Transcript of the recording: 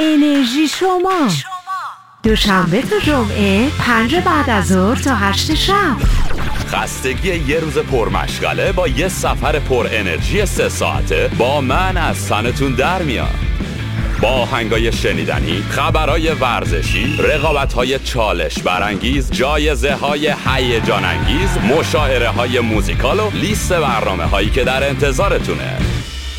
انرژی شما دوشنبه تا جمعه 5 بعد از ظهر تا 8 شب. خستگی یه روز پرمشغله با یه سفر پر انرژی 3 ساعته با من از تنتون در میاد. با آهنگای شنیدنی، خبرای ورزشی، رقابت‌های چالش برانگیز، جایزه‌های هیجان انگیز، مشاعره‌های موزیکال و لیست برنامه‌هایی که در انتظارتونه.